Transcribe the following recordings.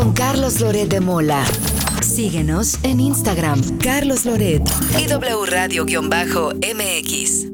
con Carlos Loret de Mola. Síguenos en Instagram, Carlos Loret y W Radio-MX.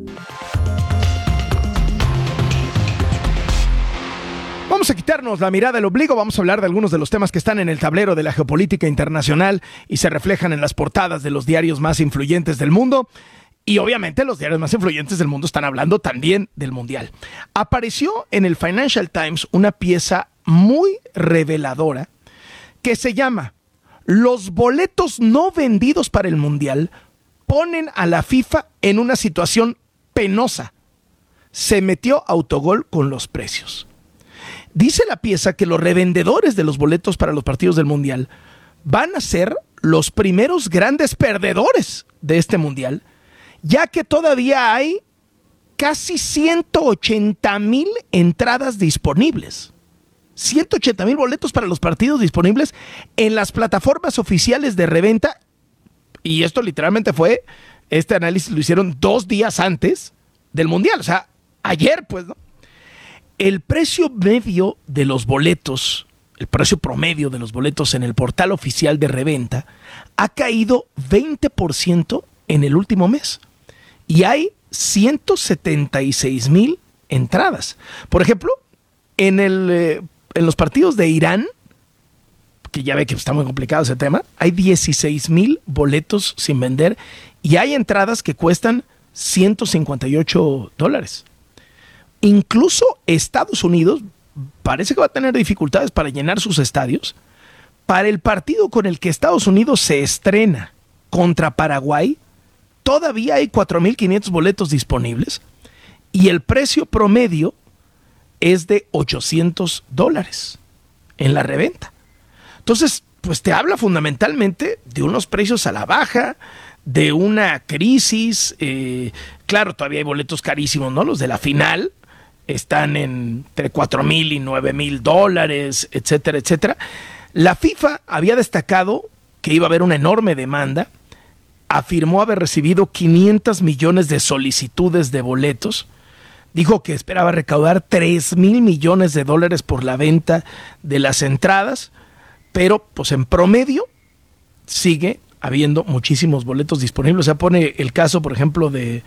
Vamos a quitarnos la mirada del ombligo, vamos a hablar de algunos de los temas que están en el tablero de la geopolítica internacional y se reflejan en las portadas de los diarios más influyentes del mundo. Y obviamente los diarios más influyentes del mundo están hablando también del Mundial. Apareció en el Financial Times una pieza muy reveladora que se llama "Los boletos no vendidos para el Mundial ponen a la FIFA en una situación penosa. Se metió autogol con los precios". Dice la pieza que los revendedores de los boletos para los partidos del Mundial van a ser los primeros grandes perdedores de este Mundial, ya que todavía hay casi 180,000 entradas disponibles. 180,000 boletos para los partidos disponibles en las plataformas oficiales de reventa. Y esto literalmente fue, este análisis lo hicieron 2 días antes del Mundial, o sea, ayer pues, ¿no? El precio medio de los boletos, el precio promedio de los boletos en el portal oficial de reventa ha caído 20% en el último mes. Y hay 176,000 entradas. Por ejemplo, en los partidos de Irán, que ya ve que está muy complicado ese tema, hay 16,000 boletos sin vender y hay entradas que cuestan $158. Incluso Estados Unidos parece que va a tener dificultades para llenar sus estadios. Para el partido con el que Estados Unidos se estrena contra Paraguay, todavía hay 4,500 boletos disponibles y el precio promedio es de $800 en la reventa. Entonces, pues te habla fundamentalmente de unos precios a la baja, de una crisis. Claro, todavía hay boletos carísimos, ¿no? Los de la final están entre $4,000 y $9,000, etcétera, etcétera. La FIFA había destacado que iba a haber una enorme demanda. Afirmó haber recibido 500 millones de solicitudes de boletos. Dijo que esperaba recaudar $3,000 millones por la venta de las entradas, pero pues en promedio sigue habiendo muchísimos boletos disponibles. O sea, pone el caso, por ejemplo, de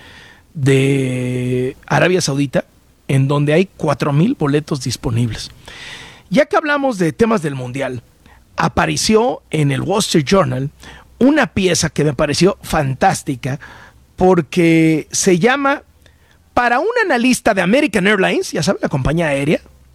Arabia Saudita, en donde hay 4,000 boletos disponibles. Ya que hablamos de temas del Mundial, apareció en el Wall Street Journal una pieza que me pareció fantástica porque se llama "Para un analista de American Airlines", ya saben, la compañía aérea,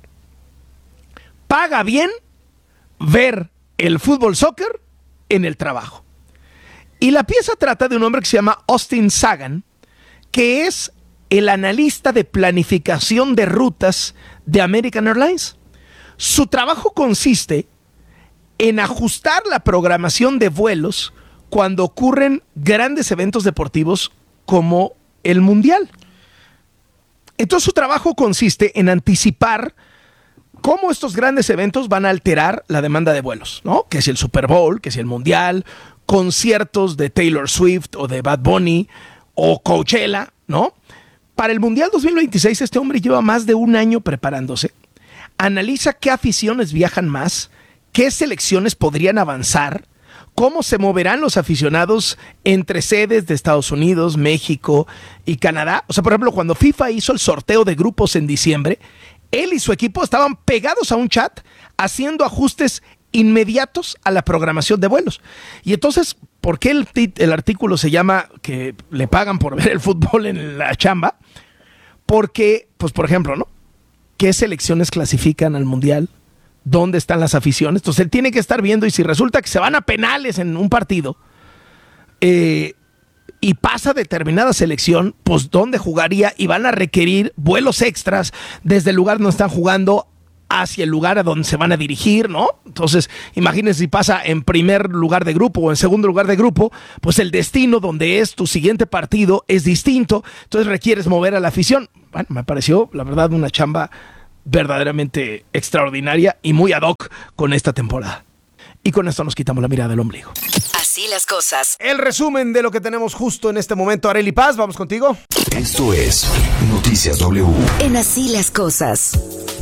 "paga bien ver el fútbol soccer en el trabajo". Y la pieza trata de un hombre que se llama Austin Sagan, que es el analista de planificación de rutas de American Airlines. Su trabajo consiste en ajustar la programación de vuelos cuando ocurren grandes eventos deportivos como el Mundial. Entonces su trabajo consiste en anticipar cómo estos grandes eventos van a alterar la demanda de vuelos, ¿no? Que si el Super Bowl, que si el Mundial, conciertos de Taylor Swift o de Bad Bunny o Coachella, ¿no? Para el Mundial 2026 este hombre lleva más de un año preparándose. Analiza qué aficiones viajan más, qué selecciones podrían avanzar, cómo se moverán los aficionados entre sedes de Estados Unidos, México y Canadá. O sea, por ejemplo, cuando FIFA hizo el sorteo de grupos en diciembre, él y su equipo estaban pegados a un chat haciendo ajustes inmediatos a la programación de vuelos. Y entonces, ¿por qué el artículo se llama que le pagan por ver el fútbol en la chamba? Porque, pues por ejemplo, ¿no? ¿Qué selecciones clasifican al Mundial? ¿Dónde están las aficiones? Entonces él tiene que estar viendo, y si resulta que se van a penales en un partido y pasa determinada selección, pues ¿dónde jugaría? Y van a requerir vuelos extras desde el lugar donde están jugando hacia el lugar a donde se van a dirigir, ¿no? Entonces, imagínense si pasa en primer lugar de grupo o en segundo lugar de grupo, pues el destino donde es tu siguiente partido es distinto, entonces requieres mover a la afición. Bueno, me pareció, la verdad, una chamba verdaderamente extraordinaria y muy ad hoc con esta temporada. Y con esto nos quitamos la mirada del ombligo. Así las cosas. El resumen de lo que tenemos justo en este momento. Arely Paz, vamos contigo. Esto es Noticias W. En Así las cosas.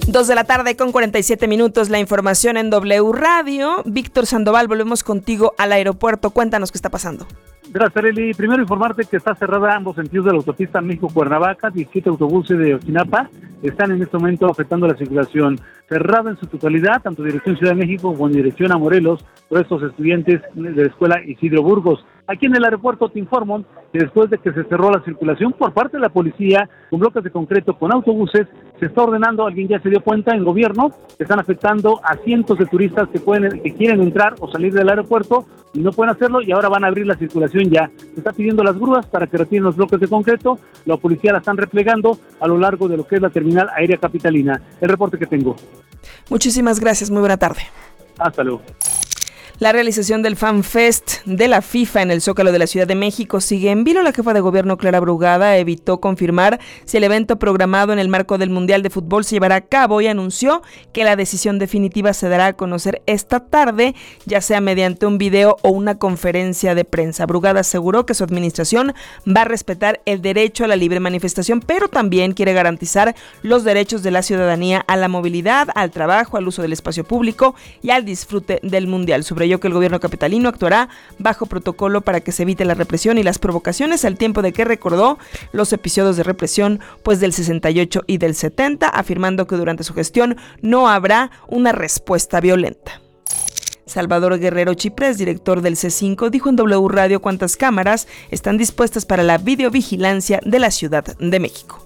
2:47 la información en W Radio. Víctor Sandoval, volvemos contigo al aeropuerto. Cuéntanos qué está pasando. Gracias, Arely. Primero informarte que está cerrada ambos sentidos de la autopista México-Cuernavaca. 17 autobuses de Ochinapa están en este momento afectando la circulación. Cerrada en su totalidad, tanto dirección Ciudad de México como en dirección a Morelos, por estos estudiantes de la escuela Isidro Burgos. Aquí en el aeropuerto te informo que después de que se cerró la circulación por parte de la policía, con bloques de concreto, con autobuses, se está ordenando, alguien ya se dio cuenta en gobierno, que están afectando a cientos de turistas que quieren entrar o salir del aeropuerto y no pueden hacerlo, y ahora van a abrir la circulación ya. Se está pidiendo las grúas para que retiren los bloques de concreto, la policía la están replegando a lo largo de lo que es la terminal aérea capitalina. El reporte que tengo. Muchísimas gracias, muy buena tarde. Hasta luego. La realización del Fan Fest de la FIFA en el Zócalo de la Ciudad de México sigue en vilo. La jefa de gobierno, Clara Brugada, evitó confirmar si el evento programado en el marco del Mundial de Fútbol se llevará a cabo y anunció que la decisión definitiva se dará a conocer esta tarde, ya sea mediante un video o una conferencia de prensa. Brugada aseguró que su administración va a respetar el derecho a la libre manifestación, pero también quiere garantizar los derechos de la ciudadanía a la movilidad, al trabajo, al uso del espacio público y al disfrute del Mundial. Subrayó que el gobierno capitalino actuará bajo protocolo para que se evite la represión y las provocaciones, al tiempo de que recordó los episodios de represión del 68 y del 70, afirmando que durante su gestión no habrá una respuesta violenta. Salvador Guerrero Chiprés, director del C5, dijo en W Radio cuántas cámaras están dispuestas para la videovigilancia de la Ciudad de México.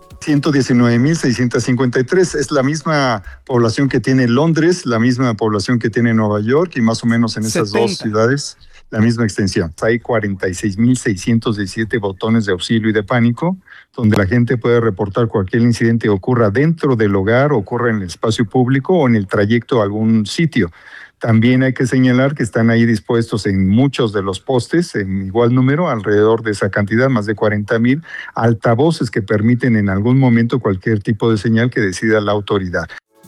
119,653, es la misma población que tiene Londres, la misma población que tiene Nueva York, y más o menos en esas 70. dos ciudades la misma extensión. Hay 46,617 botones de auxilio y de pánico, donde la gente puede reportar cualquier incidente que ocurra dentro del hogar, ocurra en el espacio público o en el trayecto a algún sitio. También hay que señalar que están ahí dispuestos en muchos de los postes, en igual número, alrededor de esa cantidad, más de 40,000, altavoces que permiten en algún momento cualquier tipo de señal que decida la autoridad.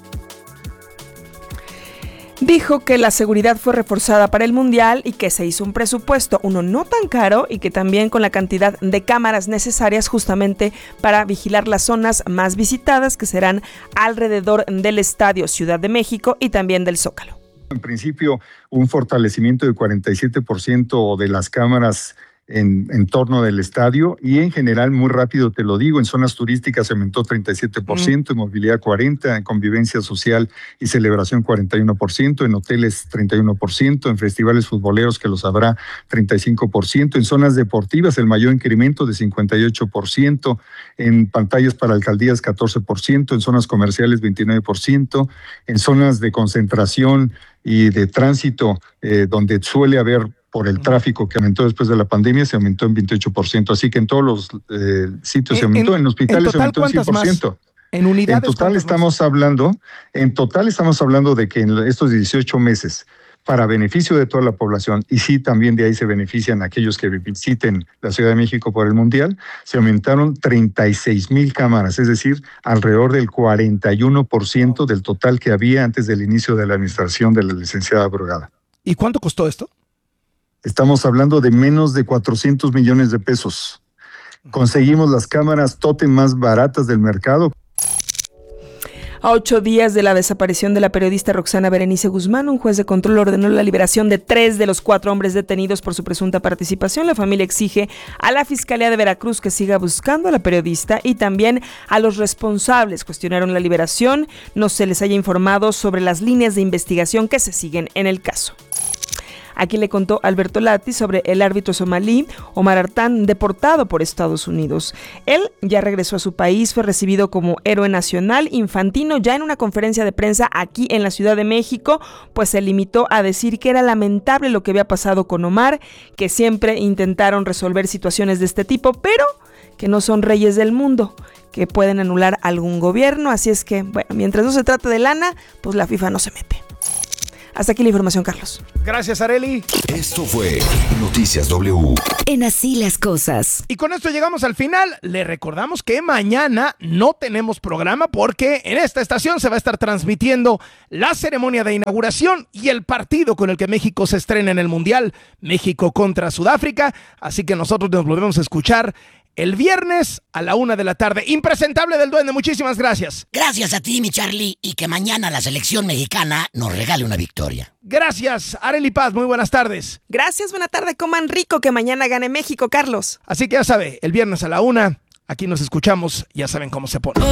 Dijo que la seguridad fue reforzada para el Mundial y que se hizo un presupuesto, uno no tan caro, y que también con la cantidad de cámaras necesarias justamente para vigilar las zonas más visitadas, que serán alrededor del Estadio Ciudad de México y también del Zócalo. En principio, un fortalecimiento del 47% de las cámaras en torno del estadio, y en general, muy rápido te lo digo, en zonas turísticas se aumentó 37%, en movilidad 40%, en convivencia social y celebración 41%, en hoteles 31%, en festivales futboleros, que los habrá, 35%, en zonas deportivas el mayor incremento de 58%, en pantallas para alcaldías 14%, en zonas comerciales 29%, en zonas de concentración y de tránsito donde suele haber, por el tráfico que aumentó después de la pandemia, se aumentó en 28%. Así que en todos los sitios se aumentó, en hospitales se aumentó en 100%. En unidades. En total estamos hablando de que en estos 18 meses, para beneficio de toda la población, y sí también de ahí se benefician aquellos que visiten la Ciudad de México por el Mundial, se aumentaron 36,000 cámaras, es decir, alrededor del 41% del total que había antes del inicio de la administración de la licenciada Brugada. ¿Y cuánto costó esto? Estamos hablando de menos de 400 millones de pesos. Conseguimos las cámaras tótem más baratas del mercado. A 8 días de la desaparición de la periodista Roxana Berenice Guzmán, un juez de control ordenó la liberación de 3 de los 4 hombres detenidos por su presunta participación. La familia exige a la Fiscalía de Veracruz que siga buscando a la periodista y también a los responsables. Cuestionaron la liberación, no se les haya informado sobre las líneas de investigación que se siguen en el caso. Aquí le contó Alberto Lati sobre el árbitro somalí Omar Artán, deportado por Estados Unidos. Él ya regresó a su país, fue recibido como héroe nacional. Infantino, ya en una conferencia de prensa aquí en la Ciudad de México, pues se limitó a decir que era lamentable lo que había pasado con Omar, que siempre intentaron resolver situaciones de este tipo, pero que no son reyes del mundo, que pueden anular algún gobierno. Así es que, bueno, mientras no se trate de lana, pues la FIFA no se mete. Hasta aquí la información, Carlos. Gracias, Arely. Esto fue Noticias W. En Así las Cosas. Y con esto llegamos al final. Le recordamos que mañana no tenemos programa porque en esta estación se va a estar transmitiendo la ceremonia de inauguración y el partido con el que México se estrena en el Mundial, México contra Sudáfrica. Así que nosotros nos volvemos a escuchar el viernes a la 1 de la tarde. Impresentable del Duende, muchísimas gracias. Gracias a ti, mi Charlie, y que mañana la selección mexicana nos regale una victoria. Gracias, Arely Paz, muy buenas tardes. Gracias, buena tarde, coman rico, que mañana gane México, Carlos. Así que ya sabe, el viernes a la 1, aquí nos escuchamos, ya saben cómo se pone.